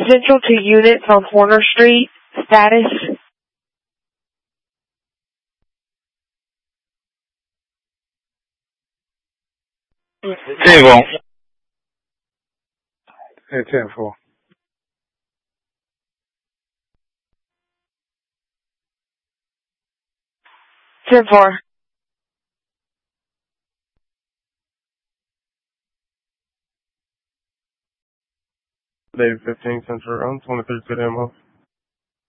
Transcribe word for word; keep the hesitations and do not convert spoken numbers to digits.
Central to units on Horner Street. Status. Table. Hey, ten four. ten four. David fifteen Central Room, twenty-three to the M O.